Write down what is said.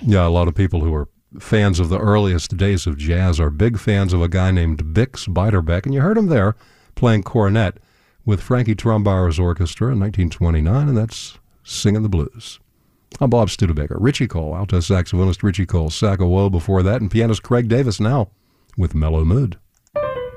Yeah, a lot of people who are fans of the earliest days of jazz are big fans of a guy named Bix Beiderbecke, and you heard him there playing cornet with Frankie Trumbauer's orchestra in 1929, and that's Singing the Blues. I'm Bob Studebaker. Richie Cole, alto saxophonist Richie Cole, Sack of Woe before that, and pianist Craig Davis now with Mellow Mood.